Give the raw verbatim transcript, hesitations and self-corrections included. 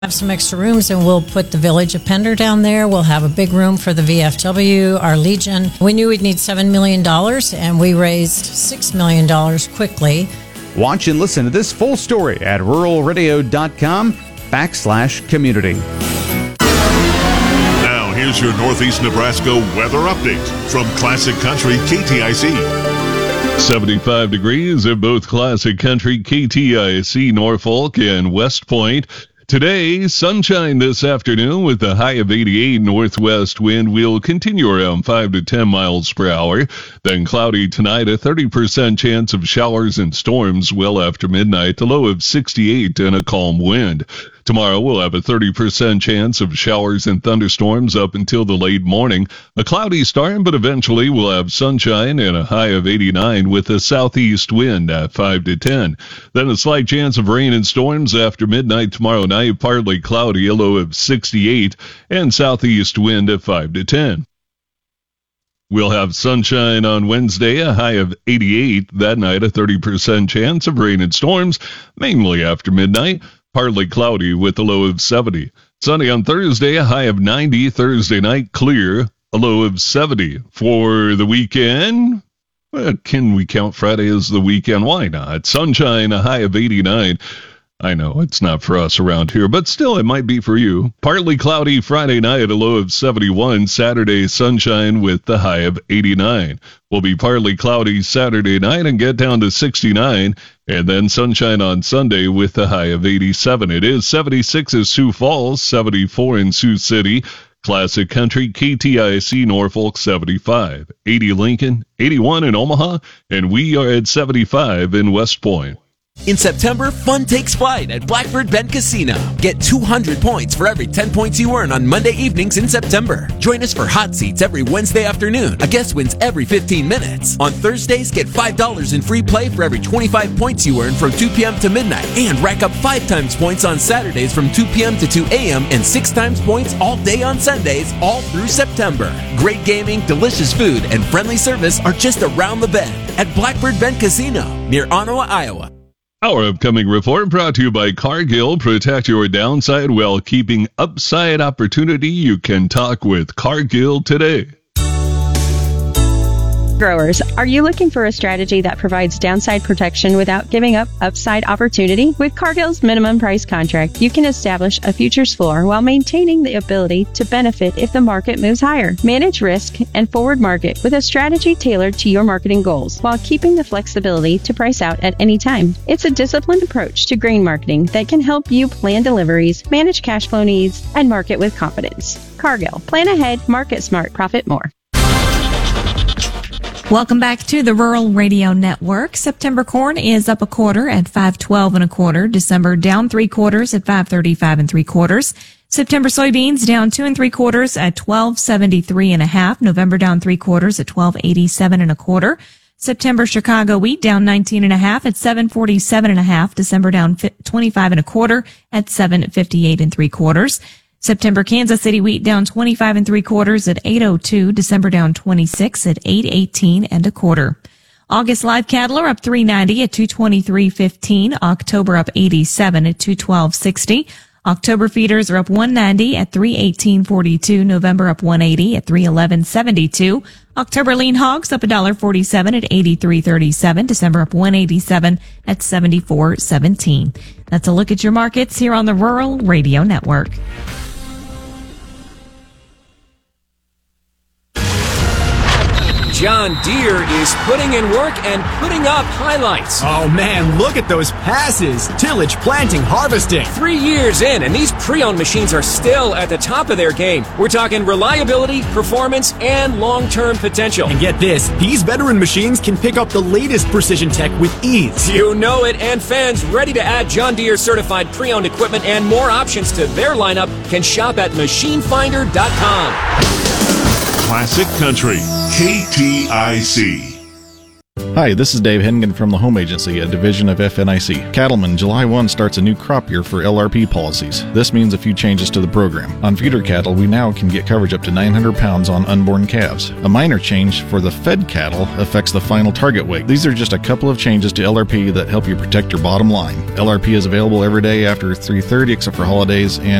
Have some extra rooms, and we'll put the Village of Pender down there. We'll have a big room for the V F W, our Legion. We knew we'd need seven million dollars, and we raised six million dollars quickly. Watch and listen to this full story at rural radio dot com backslash community. Now, here's your Northeast Nebraska weather update from Classic Country K T I C. seventy-five degrees at both Classic Country, K T I C, Norfolk, and West Point. Today, sunshine this afternoon with a high of eighty-eight. Northwest wind will continue around five to ten miles per hour. Then cloudy tonight, a thirty percent chance of showers and storms well after midnight, a low of sixty-eight and a calm wind. Tomorrow, we'll have a thirty percent chance of showers and thunderstorms up until the late morning. A cloudy start, but eventually we'll have sunshine and a high of eighty-nine with a southeast wind at five to ten. Then a slight chance of rain and storms after midnight tomorrow night, partly cloudy, a low of sixty-eight, and southeast wind at five to ten. We'll have sunshine on Wednesday, a high of eighty-eight. That night, a thirty percent chance of rain and storms, mainly after midnight. Partly cloudy with a low of seventy. Sunny on Thursday, a high of ninety. Thursday night, clear, a low of seventy. For the weekend, well, can we count Friday as the weekend? Why not? Sunshine, a high of eighty-nine. I know it's not for us around here, but still it might be for you. Partly cloudy Friday night, a low of seventy-one. Saturday, sunshine with the high of eighty-nine. Will be partly cloudy Saturday night and get down to sixty-nine. And then sunshine on Sunday with the high of eighty-seven. It is seventy-six in Sioux Falls, seventy-four in Sioux City. Classic Country, K T I C, Norfolk, seventy-five. eighty Lincoln, eighty-one in Omaha, and we are at seventy-five in West Point. In September, fun takes flight at Blackbird Bend Casino. Get two hundred points for every ten points you earn on Monday evenings in September. Join us for hot seats every Wednesday afternoon. A guest wins every fifteen minutes. On Thursdays, get five dollars in free play for every twenty-five points you earn from two p.m. to midnight. And rack up five times points on Saturdays from two p.m. to two a.m. and six times points all day on Sundays, all through September. Great gaming, delicious food, and friendly service are just around the bend at Blackbird Bend Casino near Ottawa, Iowa. Our upcoming report brought to you by Cargill. Protect your downside while keeping upside opportunity. You can talk with Cargill today. Growers, are you looking for a strategy that provides downside protection without giving up upside opportunity? With Cargill's minimum price contract, you can establish a futures floor while maintaining the ability to benefit if the market moves higher. Manage risk and forward market with a strategy tailored to your marketing goals while keeping the flexibility to price out at any time. It's a disciplined approach to grain marketing that can help you plan deliveries, manage cash flow needs, and market with confidence. Cargill. Plan ahead, market smart, profit more. Welcome back to the Rural Radio Network. September corn is up a quarter at five twelve and a quarter. December down three quarters at five thirty-five and three quarters. September soybeans down two and three quarters at twelve seventy-three and a half. November down three quarters at twelve eighty-seven and a quarter. September Chicago wheat down nineteen and a half at seven forty-seven and a half. December down twenty-five and a quarter at seven fifty-eight and three quarters. September Kansas City wheat down twenty-five and three quarters at eight oh two. December down twenty-six at eight eighteen and a quarter. August live cattle are up three ninety at two twenty-three fifteen. October up eighty-seven at two twelve sixty. October feeders are up one ninety at three eighteen forty-two. November up one eighty at three eleven seventy-two. October lean hogs up one forty-seven at eighty-three thirty-seven. December up one eighty-seven at seventy-four seventeen. That's a look at your markets here on the Rural Radio Network. John Deere is putting in work and putting up highlights. Oh man, look at those passes. Tillage, planting, harvesting. Three years in, and these pre-owned machines are still at the top of their game. We're talking reliability, performance, and long-term potential. And get this, these veteran machines can pick up the latest precision tech with ease. You know it, and fans ready to add John Deere certified pre-owned equipment and more options to their lineup can shop at machine finder dot com. Classic Country, K T I C. Hi, this is Dave Hennigan from the Home Agency, a division of F N I C. Cattlemen, July first starts a new crop year for L R P policies. This means a few changes to the program. On feeder cattle, we now can get coverage up to nine hundred pounds on unborn calves. A minor change for the fed cattle affects the final target weight. These are just a couple of changes to L R P that help you protect your bottom line. L R P is available every day after three thirty except for holidays, and